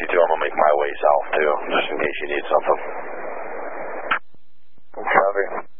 too. I'm going to make my way south, too, just in case you need something. Copy.